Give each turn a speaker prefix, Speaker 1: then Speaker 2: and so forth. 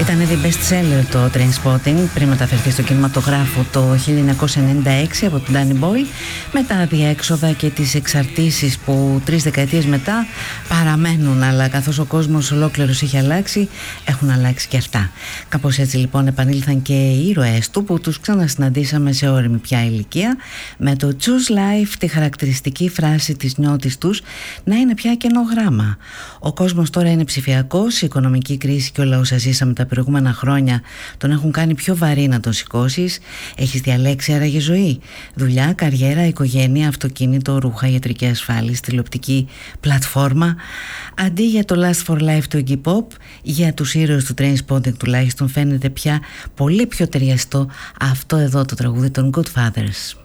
Speaker 1: Ήταν ήδη best seller το Trainspotting πριν μεταφερθεί στο κινηματογράφο το 1996 από τον Danny Boyle, με τα διέξοδα και τις εξαρτήσεις που 3 δεκαετίες μετά παραμένουν, αλλά καθώς ο κόσμος ολόκληρος έχει αλλάξει, έχουν αλλάξει και αυτά. Κάπως έτσι λοιπόν επανήλθαν και οι ήρωές του που τους ξανασυναντήσαμε σε όριμη πια ηλικία, με το Choose Life, τη χαρακτηριστική φράση της νιώτης τους να είναι πια καινογράμμα. Ο κόσμος τώρα είναι ψηφιακός, η οικονομική κρίση και όλα όσα ζήσαμε τα προηγούμενα χρόνια τον έχουν κάνει πιο βαρύ να τον σηκώσεις. Έχεις διαλέξει άραγε ζωή, δουλειά, καριέρα, οικογένεια, αυτοκίνητο, ρούχα, ιατρική ασφάλιση, τηλεοπτική πλατφόρμα. Αντί για το Last for Life του Iggy Pop, για τους ήρωες του Trainspotting τουλάχιστον φαίνεται πια πολύ πιο ταιριαστό αυτό εδώ το τραγούδι των Godfathers.